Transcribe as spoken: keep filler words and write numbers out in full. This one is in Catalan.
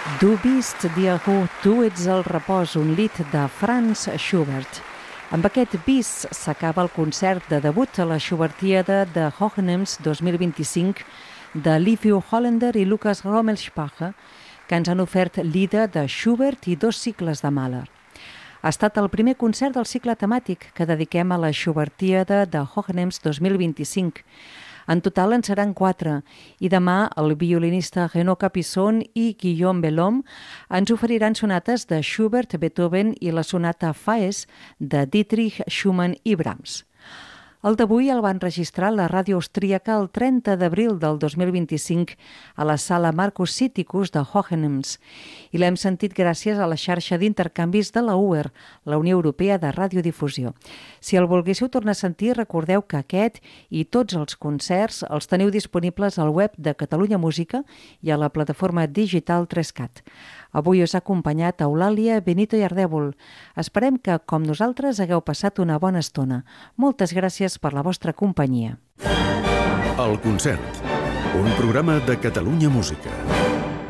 Du bist die Ruhe, tu ets el repòs, un lit de Franz Schubert. Amb aquest bis s'acaba el concert de debut a la Schubertiada de Hohenems dos mil vint-i-cinc de Liviu Hollander i Lukas Rommelspacher, que ens han ofert l'Ida de Schubert i dos cicles de Mahler. Ha estat el primer concert del cicle temàtic que dediquem a la Schubertiada de Hohenems dos mil vint-i-cinc. En total en seran quatre, i demà el violinista Renaud Capisson i Guillaume Bellhomme ens oferiran sonates de Schubert, Beethoven i la sonata Faes de Dietrich, Schumann i Brahms. El d'avui el van registrar la ràdio austríaca el trenta d'abril del dos mil vint-i-cinc a la sala Marcus Siticus de Hohenems i l'hem sentit gràcies a la xarxa d'intercanvis de la U E R, la Unió Europea de Radiodifusió. Si el volguéssiu tornar a sentir, recordeu que aquest i tots els concerts els teniu disponibles al web de Catalunya Música i a la plataforma digital tres cat. Avui us ha acompanyat Eulàlia Benito i Ardèvol. Esperem que, com nosaltres, hagueu passat una bona estona. Moltes gràcies per la vostra companyia. El concert, un programa de Catalunya Música.